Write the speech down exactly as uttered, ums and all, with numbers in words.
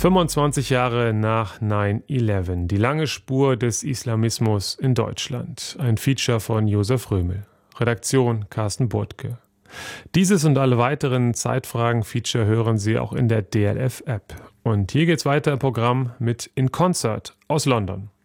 fünfundzwanzig Jahre nach neun elf. Die lange Spur des Islamismus in Deutschland. Ein Feature von Josef Römel. Redaktion Carsten Burtke. Dieses und alle weiteren Zeitfragen-Feature hören Sie auch in der D L F-App. Und hier geht's weiter im Programm mit In Concert aus London.